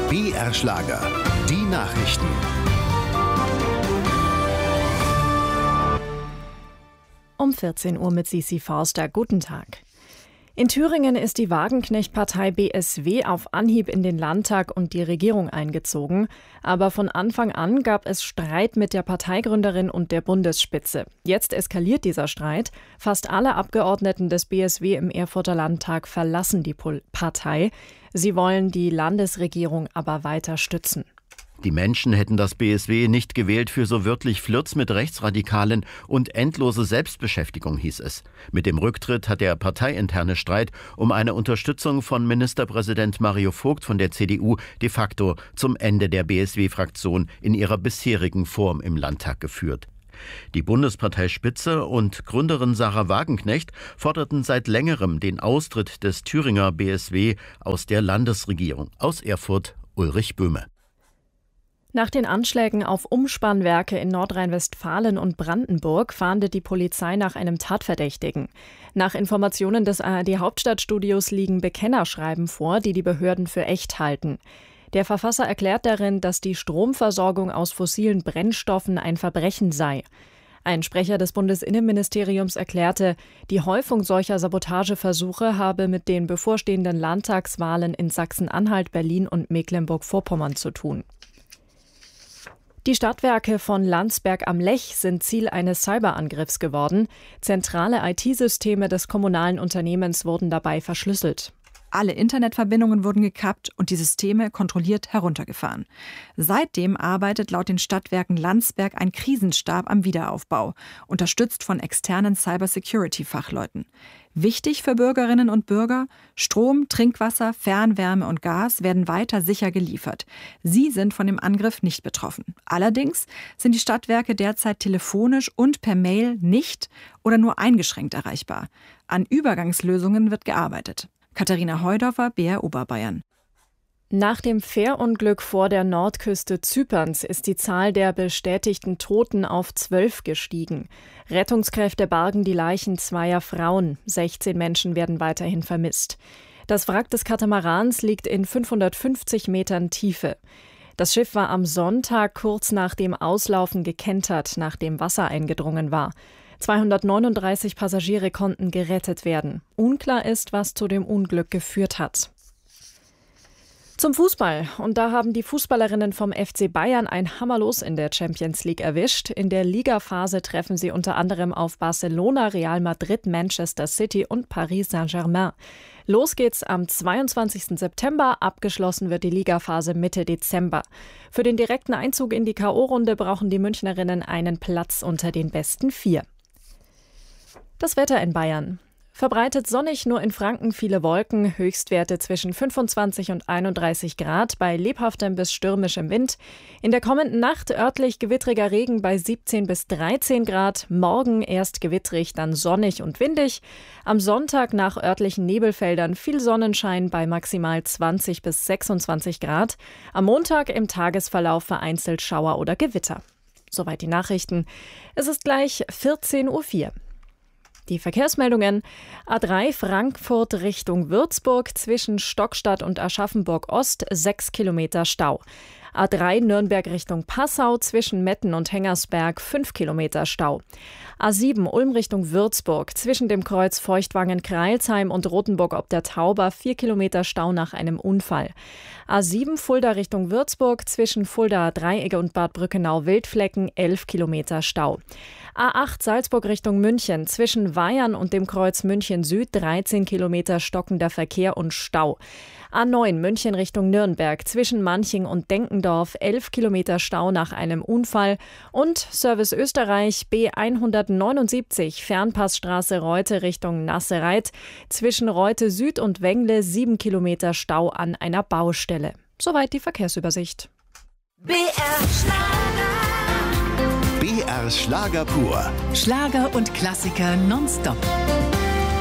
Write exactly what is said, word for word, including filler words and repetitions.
B R Schlager, die Nachrichten. Um vierzehn Uhr mit Sisi Forster. Guten Tag. In Thüringen ist die Wagenknecht-Partei B S W auf Anhieb in den Landtag und die Regierung eingezogen. Aber von Anfang an gab es Streit mit der Parteigründerin und der Bundesspitze. Jetzt eskaliert dieser Streit. Fast alle Abgeordneten des B S W im Erfurter Landtag verlassen die Partei. Sie wollen die Landesregierung aber weiter stützen. Die Menschen hätten das B S W nicht gewählt für so wörtlich Flirts mit Rechtsradikalen und endlose Selbstbeschäftigung, hieß es. Mit dem Rücktritt hat der parteiinterne Streit um eine Unterstützung von Ministerpräsident Mario Vogt von der C D U de facto zum Ende der B S W-Fraktion in ihrer bisherigen Form im Landtag geführt. Die Bundesparteispitze und Gründerin Sahra Wagenknecht forderten seit längerem den Austritt des Thüringer B S W aus der Landesregierung. Aus Erfurt Ulrich Böhme. Nach den Anschlägen auf Umspannwerke in Nordrhein-Westfalen und Brandenburg fahndet die Polizei nach einem Tatverdächtigen. Nach Informationen des A R D-Hauptstadtstudios liegen Bekennerschreiben vor, die die Behörden für echt halten. Der Verfasser erklärt darin, dass die Stromversorgung aus fossilen Brennstoffen ein Verbrechen sei. Ein Sprecher des Bundesinnenministeriums erklärte, die Häufung solcher Sabotageversuche habe mit den bevorstehenden Landtagswahlen in Sachsen-Anhalt, Berlin und Mecklenburg-Vorpommern zu tun. Die Stadtwerke von Landsberg am Lech sind Ziel eines Cyberangriffs geworden. Zentrale I T-Systeme des kommunalen Unternehmens wurden dabei verschlüsselt. Alle Internetverbindungen wurden gekappt und die Systeme kontrolliert heruntergefahren. Seitdem arbeitet laut den Stadtwerken Landsberg ein Krisenstab am Wiederaufbau, unterstützt von externen Cybersecurity-Fachleuten. Wichtig für Bürgerinnen und Bürger: Strom, Trinkwasser, Fernwärme und Gas werden weiter sicher geliefert. Sie sind von dem Angriff nicht betroffen. Allerdings sind die Stadtwerke derzeit telefonisch und per Mail nicht oder nur eingeschränkt erreichbar. An Übergangslösungen wird gearbeitet. Katharina Heudorfer, B R Oberbayern. Nach dem Fährunglück vor der Nordküste Zyperns ist die Zahl der bestätigten Toten auf zwölf gestiegen. Rettungskräfte bergen die Leichen zweier Frauen. sechzehn Menschen werden weiterhin vermisst. Das Wrack des Katamarans liegt in fünfhundertfünfzig Metern Tiefe. Das Schiff war am Sonntag kurz nach dem Auslaufen gekentert, nachdem Wasser eingedrungen war. zweihundertneununddreißig Passagiere konnten gerettet werden. Unklar ist, was zu dem Unglück geführt hat. Zum Fußball. Und da haben die Fußballerinnen vom F C Bayern ein Hammerlos in der Champions League erwischt. In der Ligaphase treffen sie unter anderem auf Barcelona, Real Madrid, Manchester City und Paris Saint-Germain. Los geht's am zweiundzwanzigsten September. Abgeschlossen wird die Ligaphase Mitte Dezember. Für den direkten Einzug in die K O-Runde brauchen die Münchnerinnen einen Platz unter den besten vier. Das Wetter in Bayern. Verbreitet sonnig, nur in Franken viele Wolken, Höchstwerte zwischen fünfundzwanzig und einunddreißig Grad bei lebhaftem bis stürmischem Wind. In der kommenden Nacht örtlich gewittriger Regen bei siebzehn bis dreizehn Grad, morgen erst gewittrig, dann sonnig und windig. Am Sonntag nach örtlichen Nebelfeldern viel Sonnenschein bei maximal zwanzig bis sechsundzwanzig Grad. Am Montag im Tagesverlauf vereinzelt Schauer oder Gewitter. Soweit die Nachrichten. Es ist gleich vierzehn Uhr vier. Die Verkehrsmeldungen: A drei Frankfurt Richtung Würzburg zwischen Stockstadt und Aschaffenburg Ost sechs Kilometer Stau. A drei Nürnberg Richtung Passau zwischen Metten und Hengersberg fünf Kilometer Stau. A sieben Ulm Richtung Würzburg zwischen dem Kreuz Feuchtwangen-Kreilsheim und Rothenburg ob der Tauber vier Kilometer Stau nach einem Unfall. A sieben Fulda Richtung Würzburg zwischen Fulda Dreiecke und Bad Brückenau-Wildflecken elf Kilometer Stau. A acht Salzburg Richtung München zwischen Weyern und dem Kreuz München Süd dreizehn Kilometer stockender Verkehr und Stau. A neun München Richtung Nürnberg zwischen Manching und Denkendorf elf Kilometer Stau nach einem Unfall. Und Service Österreich B hundertneunundsiebzig Fernpassstraße Reute Richtung Nassereit zwischen Reute Süd und Wengle sieben Kilometer Stau an einer Baustelle. Soweit die Verkehrsübersicht. B R Schlager. B R Schlager pur. Schlager und Klassiker nonstop.